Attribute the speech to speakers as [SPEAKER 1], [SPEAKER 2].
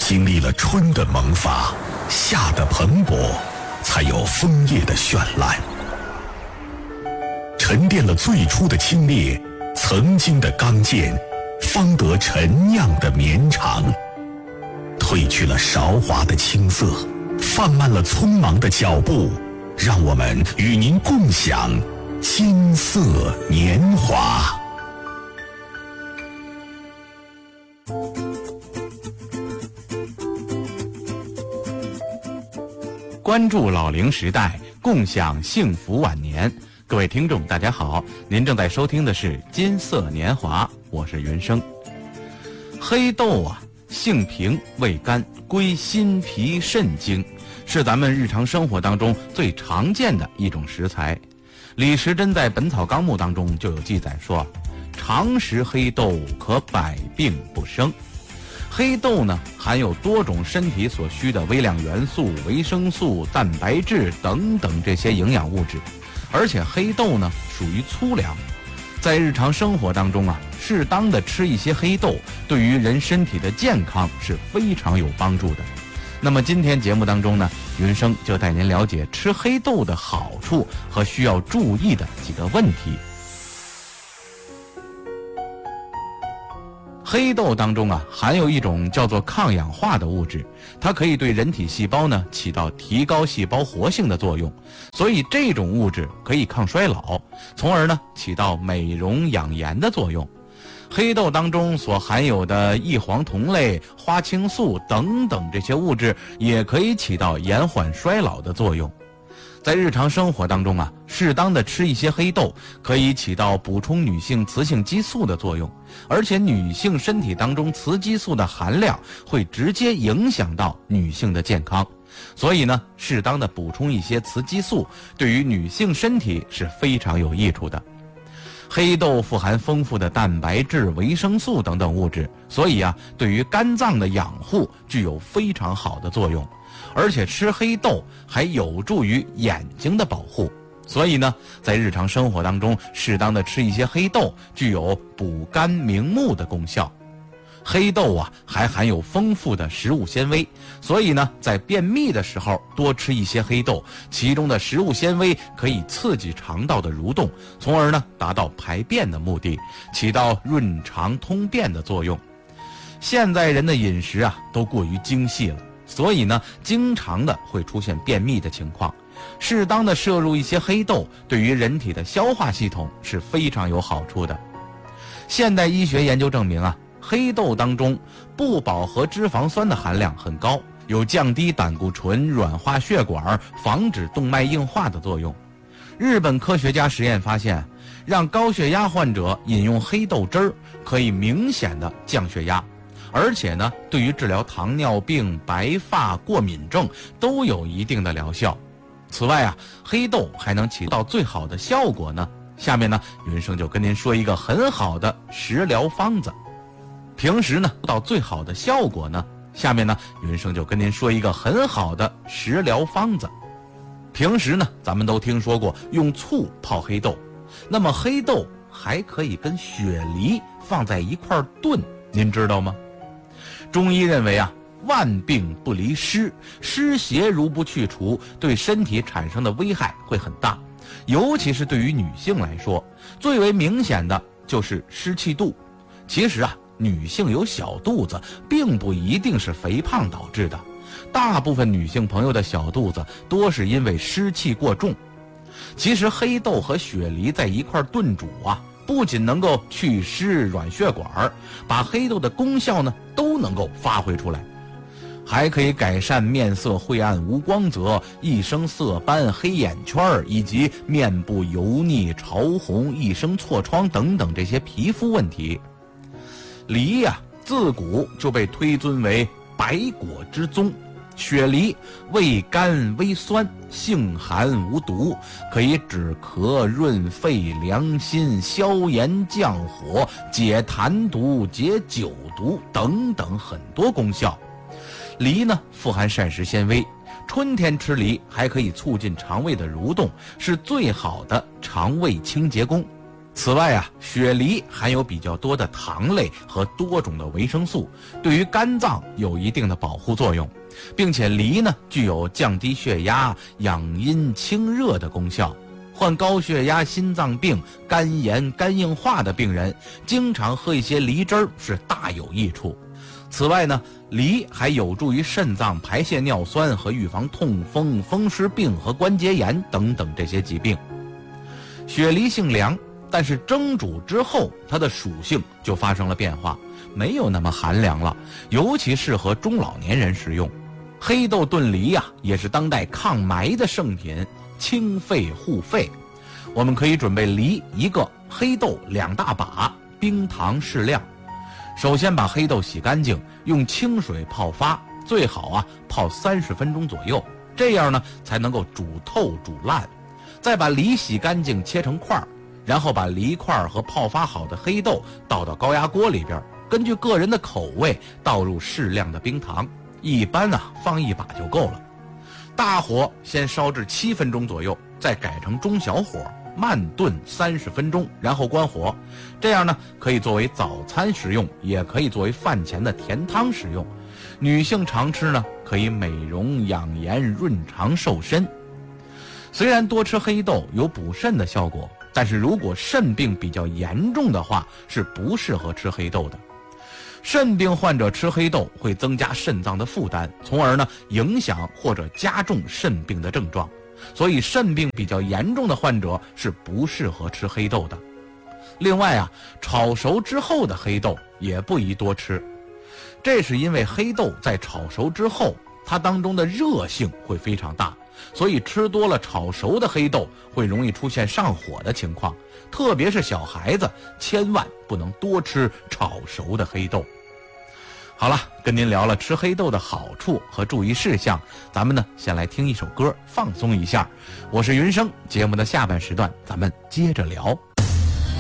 [SPEAKER 1] 经历了春的萌发，夏的蓬勃，才有枫叶的绚烂。沉淀了最初的清冽，曾经的刚健，方得陈酿的绵长。褪去了韶华的青涩，放慢了匆忙的脚步，让我们与您共享金色年华。
[SPEAKER 2] 关注老龄时代，共享幸福晚年。各位听众大家好，您正在收听的是金色年华，我是云生。黑豆啊，性平味甘，归心脾肾经，是咱们日常生活当中最常见的一种食材。李时珍在《本草纲目》当中就有记载说，常食黑豆可百病不生。黑豆呢，含有多种身体所需的微量元素、维生素、蛋白质等等这些营养物质，而且黑豆呢属于粗粮，在日常生活当中啊，适当的吃一些黑豆，对于人身体的健康是非常有帮助的。那么今天节目当中呢，云生就带您了解吃黑豆的好处和需要注意的几个问题。黑豆当中啊，含有一种叫做抗氧化的物质，它可以对人体细胞呢起到提高细胞活性的作用，所以这种物质可以抗衰老，从而呢起到美容养颜的作用。黑豆当中所含有的异黄酮类、花青素等等这些物质，也可以起到延缓衰老的作用。在日常生活当中啊，适当的吃一些黑豆，可以起到补充女性雌性激素的作用，而且女性身体当中雌激素的含量会直接影响到女性的健康，所以呢，适当的补充一些雌激素，对于女性身体是非常有益处的。黑豆富含丰富的蛋白质、维生素等等物质，所以啊，对于肝脏的养护具有非常好的作用。而且吃黑豆还有助于眼睛的保护，所以呢，在日常生活当中适当的吃一些黑豆，具有补肝明目的功效。黑豆啊，还含有丰富的食物纤维，所以呢，在便秘的时候多吃一些黑豆，其中的食物纤维可以刺激肠道的蠕动，从而呢达到排便的目的，起到润肠通便的作用。现在人的饮食啊都过于精细了，所以呢，经常的会出现便秘的情况。适当的摄入一些黑豆，对于人体的消化系统是非常有好处的。现代医学研究证明啊，黑豆当中不饱和脂肪酸的含量很高，有降低胆固醇、软化血管、防止动脉硬化的作用。日本科学家实验发现，让高血压患者饮用黑豆汁儿，可以明显的降血压。而且呢，对于治疗糖尿病、白发、过敏症都有一定的疗效。此外啊，黑豆还能起到最好的效果呢。下面呢，云生就跟您说一个很好的食疗方子。平时呢，到最好的效果呢，下面呢，云生就跟您说一个很好的食疗方子。平时呢，咱们都听说过用醋泡黑豆，那么黑豆还可以跟雪梨放在一块炖，您知道吗？中医认为啊，万病不离湿，湿邪如不去除，对身体产生的危害会很大，尤其是对于女性来说，最为明显的就是湿气肚。其实啊，女性有小肚子并不一定是肥胖导致的，大部分女性朋友的小肚子多是因为湿气过重。其实黑豆和雪梨在一块炖煮啊，不仅能够祛湿软血管，把黑豆的功效呢都能够发挥出来，还可以改善面色晦暗无光泽、一生色斑、黑眼圈以及面部油腻潮红、一生痤疮等等这些皮肤问题。梨呀，自古就被推尊为百果之宗。雪梨味甘微酸，性寒无毒，可以止咳、润肺、凉心、消炎、降火、解痰毒、解酒毒等等很多功效。梨呢，富含膳食纤维，春天吃梨还可以促进肠胃的蠕动，是最好的肠胃清洁工。 此外啊，雪梨含有比较多的糖类和多种的维生素，对于肝脏有一定的保护作用，并且梨呢具有降低血压、养阴清热的功效。患高血压、心脏病、肝炎、肝硬化的病人，经常喝一些梨汁儿是大有益处。此外呢，梨还有助于肾脏排泄尿酸和预防痛风、风湿病和关节炎等等这些疾病。雪梨性凉，但是蒸煮之后，它的属性就发生了变化，没有那么寒凉了，尤其适合中老年人食用。黑豆炖梨呀，也是当代抗霾的圣品，清肺护肺。我们可以准备梨1个，黑豆2大把，冰糖适量。首先把黑豆洗干净，用清水泡发，最好啊泡30分钟左右，这样呢才能够煮透煮烂。再把梨洗干净，切成块儿。然后把梨块和泡发好的黑豆倒到高压锅里边，根据个人的口味倒入适量的冰糖，一般放1把就够了。大火先烧至7分钟左右，再改成中小火慢炖30分钟，然后关火。这样呢可以作为早餐食用，也可以作为饭前的甜汤食用。女性常吃呢，可以美容养颜、润肠瘦身。虽然多吃黑豆有补肾的效果，但是如果肾病比较严重的话，是不适合吃黑豆的。肾病患者吃黑豆会增加肾脏的负担，从而呢影响或者加重肾病的症状，所以肾病比较严重的患者是不适合吃黑豆的。另外啊，炒熟之后的黑豆也不宜多吃，这是因为黑豆在炒熟之后，它当中的热性会非常大，所以吃多了炒熟的黑豆会容易出现上火的情况，特别是小孩子，千万不能多吃炒熟的黑豆。好了，跟您聊了吃黑豆的好处和注意事项，咱们呢先来听一首歌放松一下。我是云生，节目的下半时段咱们接着聊。